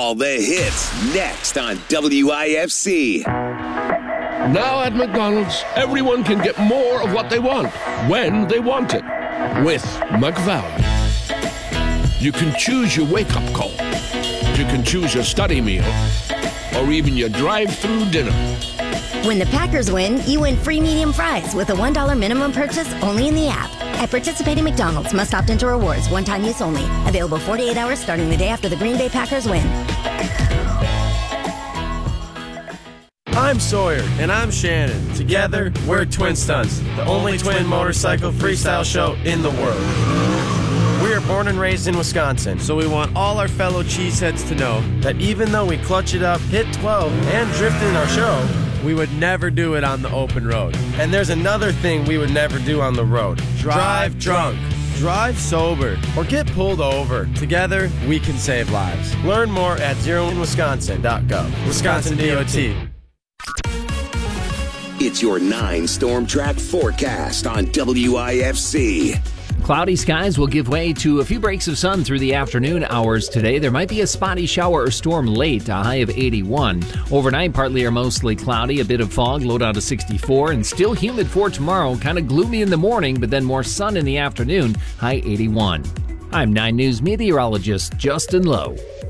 All the hits next on WIFC. Now at McDonald's, everyone can get more of what they want, when they want it, with McValue. You can choose your wake-up call. You can choose your study meal, or even your drive-through dinner. When the Packers win, you win free medium fries with a $1 minimum purchase only in the app. At participating McDonald's, must opt into rewards, one-time use only. Available 48 hours starting the day after the Green Bay Packers win. I'm Sawyer. And I'm Shannon. Together, we're Twin Stunts, the only twin motorcycle freestyle show in the world. We are born and raised in Wisconsin, so we want all our fellow cheeseheads to know that even though we clutch it up, hit 12, and drift in our show, we would never do it on the open road. And there's another thing we would never do on the road. Drive drunk. Drive sober. Or get pulled over. Together, we can save lives. Learn more at zeroinwisconsin.gov. Wisconsin DOT. It's your 9 Storm Track forecast on WIFC. Cloudy skies will give way to a few breaks of sun through the afternoon hours today. There might be a spotty shower or storm late, a high of 81. Overnight, partly or mostly cloudy, a bit of fog, low down to 64, and still humid for tomorrow. Kind of gloomy in the morning, but then more sun in the afternoon, high 81. I'm 9 News meteorologist Justin Lowe.